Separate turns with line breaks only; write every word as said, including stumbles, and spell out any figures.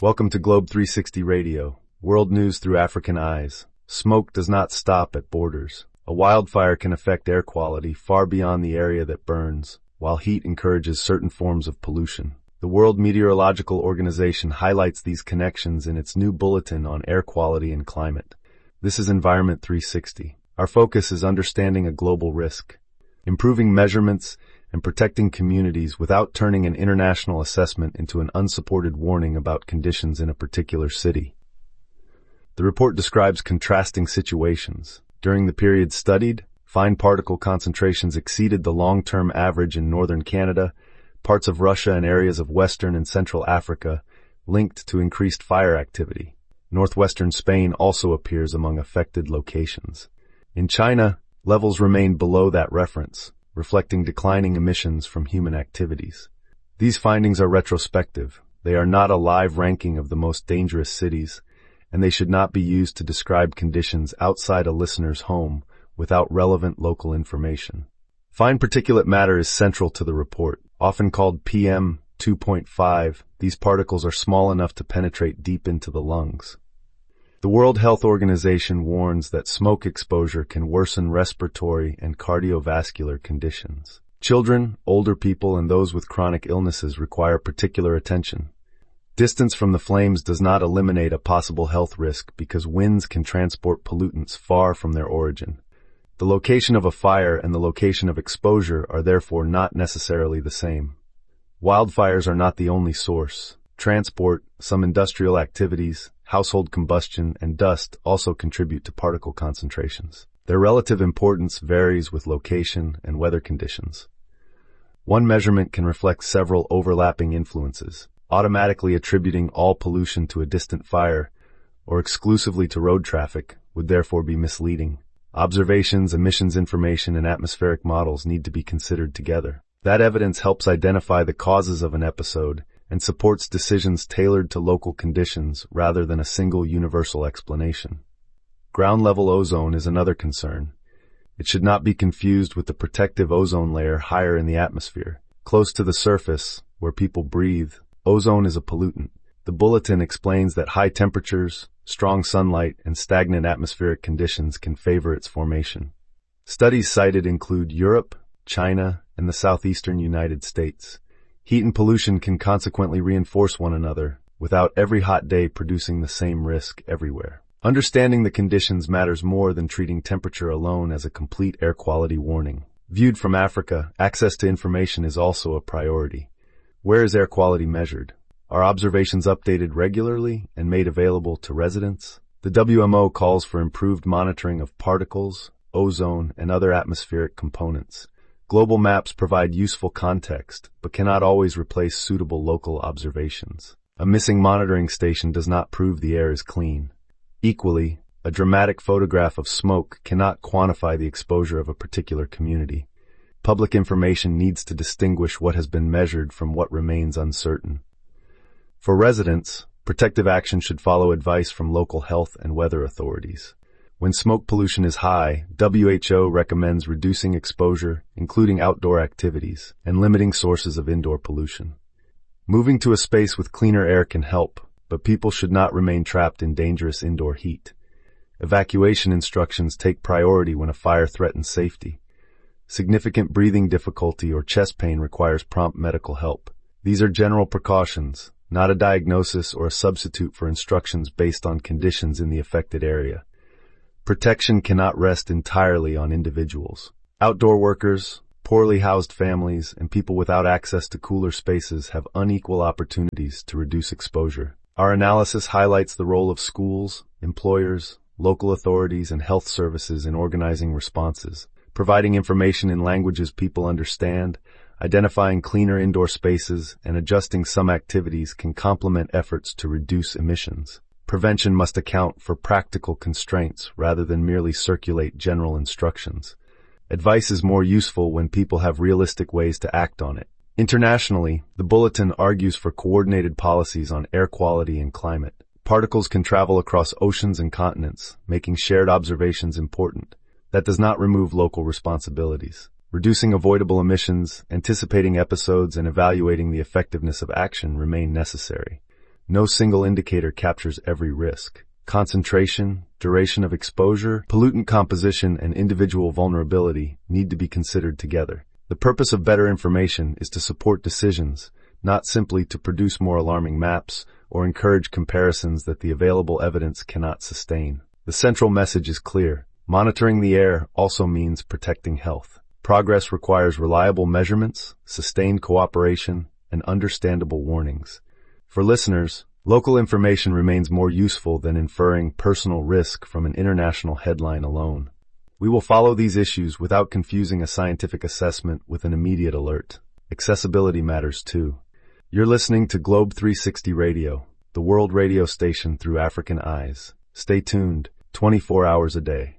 Welcome to Globe three sixty Radio, world news through African eyes. Smoke does not stop at borders. A wildfire can affect air quality far beyond the area that burns, while heat encourages certain forms of pollution. The World Meteorological Organization highlights these connections in its new bulletin on air quality and climate. This is Environment three sixty. Our focus is understanding a global risk, improving measurements, and protecting communities without turning an international assessment into an unsupported warning about conditions in a particular city. The report describes contrasting situations. During the period studied, fine particle concentrations exceeded the long-term average in northern Canada, parts of Russia and areas of western and central Africa, linked to increased fire activity. Northwestern Spain also appears among affected locations. In China, levels remained below that reference, reflecting declining emissions from human activities. These findings are retrospective. They are not a live ranking of the most dangerous cities, and they should not be used to describe conditions outside a listener's home without relevant local information. Fine particulate matter is central to the report. Often called P M two point five, these particles are small enough to penetrate deep into the lungs. The World Health Organization warns that smoke exposure can worsen respiratory and cardiovascular conditions. Children, older people, and those with chronic illnesses require particular attention. Distance from the flames does not eliminate a possible health risk because winds can transport pollutants far from their origin. The location of a fire and the location of exposure are therefore not necessarily the same. Wildfires are not the only source. Transport, some industrial activities, household combustion, and dust also contribute to particle concentrations. Their relative importance varies with location and weather conditions. One measurement can reflect several overlapping influences. Automatically attributing all pollution to a distant fire or exclusively to road traffic would therefore be misleading. Observations, emissions information, and atmospheric models need to be considered together. That evidence helps identify the causes of an episode and supports decisions tailored to local conditions rather than a single universal explanation. Ground-level ozone is another concern. It should not be confused with the protective ozone layer higher in the atmosphere. Close to the surface, where people breathe, ozone is a pollutant. The bulletin explains that high temperatures, strong sunlight, and stagnant atmospheric conditions can favor its formation. Studies cited include Europe, China, and the southeastern United States. Heat and pollution can consequently reinforce one another, without every hot day producing the same risk everywhere. Understanding the conditions matters more than treating temperature alone as a complete air quality warning. Viewed from Africa, access to information is also a priority. Where is air quality measured? Are observations updated regularly and made available to residents? The W M O calls for improved monitoring of particles, ozone, and other atmospheric components. Global maps provide useful context, but cannot always replace suitable local observations. A missing monitoring station does not prove the air is clean. Equally, a dramatic photograph of smoke cannot quantify the exposure of a particular community. Public information needs to distinguish what has been measured from what remains uncertain. For residents, protective action should follow advice from local health and weather authorities. When smoke pollution is high, W H O recommends reducing exposure, including outdoor activities, and limiting sources of indoor pollution. Moving to a space with cleaner air can help, but people should not remain trapped in dangerous indoor heat. Evacuation instructions take priority when a fire threatens safety. Significant breathing difficulty or chest pain requires prompt medical help. These are general precautions, not a diagnosis or a substitute for instructions based on conditions in the affected area. Protection cannot rest entirely on individuals. Outdoor workers, poorly housed families, and people without access to cooler spaces have unequal opportunities to reduce exposure. Our analysis highlights the role of schools, employers, local authorities, and health services in organizing responses, providing information in languages people understand, identifying cleaner indoor spaces, and adjusting some activities can complement efforts to reduce emissions. Prevention must account for practical constraints rather than merely circulate general instructions. Advice is more useful when people have realistic ways to act on it. Internationally, the bulletin argues for coordinated policies on air quality and climate. Particles can travel across oceans and continents, making shared observations important. That does not remove local responsibilities. Reducing avoidable emissions, anticipating episodes, and evaluating the effectiveness of action remain necessary. No single indicator captures every risk. Concentration, duration of exposure, pollutant composition, and individual vulnerability need to be considered together. The purpose of better information is to support decisions, not simply to produce more alarming maps or encourage comparisons that the available evidence cannot sustain. The central message is clear. Monitoring the air also means protecting health. Progress requires reliable measurements, sustained cooperation, and understandable warnings. For listeners, local information remains more useful than inferring personal risk from an international headline alone. We will follow these issues without confusing a scientific assessment with an immediate alert. Accessibility matters too. You're listening to Globe three sixty Radio, the world radio station through African eyes. Stay tuned, twenty-four hours a day.